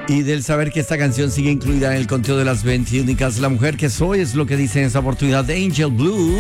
Y del saber que esta canción sigue incluida en el conteo de las 20 únicas. La mujer que soy es lo que dice en esta oportunidad de Angel Blue.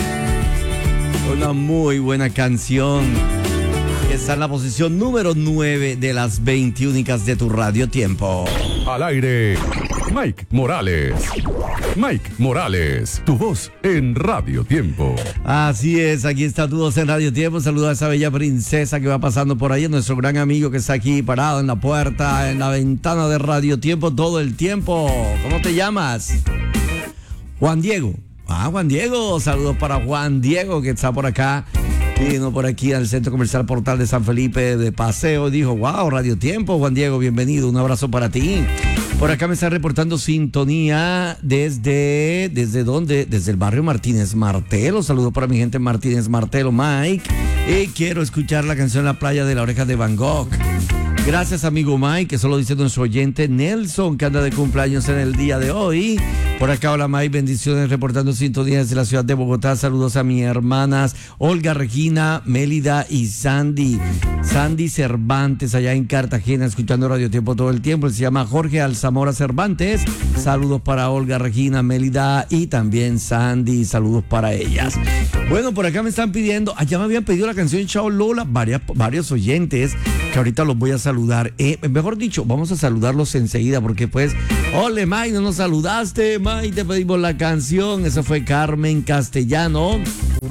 Una muy buena canción. Está en la posición número 9 de las 20 únicas de tu Radio Tiempo. Al aire, Mike Morales. Mike Morales, tu voz en Radio Tiempo. Así es, aquí está tu voz en Radio Tiempo. Saluda a esa bella princesa que va pasando por ahí, nuestro gran amigo que está aquí parado en la puerta, en la ventana de Radio Tiempo todo el tiempo. ¿Cómo te llamas? Juan Diego. Juan Diego, saludos para Juan Diego que está por acá. Vino por aquí al Centro Comercial Portal de San Felipe de paseo. Dijo, wow, Radio Tiempo, Juan Diego, bienvenido. Un abrazo para ti. Por acá me está reportando sintonía ¿desde dónde? Desde el barrio Martínez Martelo. Saludos para mi gente en Martínez Martelo, Mike. Y quiero escuchar la canción La Playa de la Oreja de Van Gogh. Gracias, amigo Mike, que solo dice nuestro oyente Nelson, que anda de cumpleaños en el día de hoy. Por acá, hola Mike, bendiciones, reportando sintonía desde la ciudad de Bogotá. Saludos a mis hermanas Olga, Regina, Mélida y Sandy. Sandy Cervantes, allá en Cartagena, escuchando Radio Tiempo todo el tiempo. Él se llama Jorge Alzamora Cervantes. Saludos para Olga, Regina, Mélida y también Sandy. Saludos para ellas. Bueno, por acá me están pidiendo, allá me habían pedido la canción Chao Lola, varios oyentes, que ahorita los voy a saludar. Mejor dicho, vamos a saludarlos enseguida, porque pues, ole Mike, no nos saludaste, Mike, te pedimos la canción. Eso fue Carmen Castellano,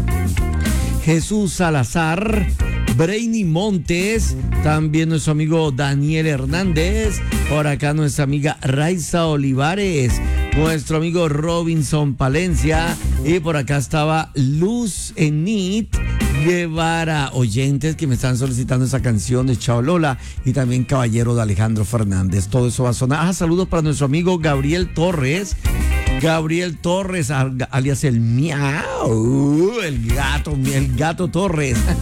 Jesús Salazar, Brainy Montes, también nuestro amigo Daniel Hernández, por acá nuestra amiga Raiza Olivares, nuestro amigo Robinson Palencia, y por acá estaba Luz Enit Guevara, oyentes que me están solicitando esa canción de Chao Lola, y también Caballero de Alejandro Fernández. Todo eso va a sonar. Saludos para nuestro amigo Gabriel Torres, alias el Miau, el gato Torres.